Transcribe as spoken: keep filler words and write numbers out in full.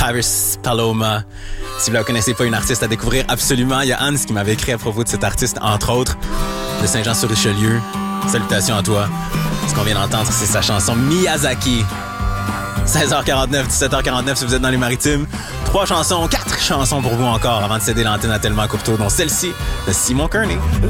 Travis Paloma. Si vous ne la connaissez pas, une artiste à découvrir absolument. Il y a Hans qui m'avait écrit à propos de cet artiste, entre autres, de Saint-Jean-sur-Richelieu. Salutations à toi. Ce qu'on vient d'entendre, c'est sa chanson Miyazaki. seize heures quarante-neuf, dix-sept heures quarante-neuf si vous êtes dans les Maritimes. Trois chansons, quatre chansons pour vous encore avant de céder l'antenne à Tellement Courteau, dont celle-ci de Simon Kearney.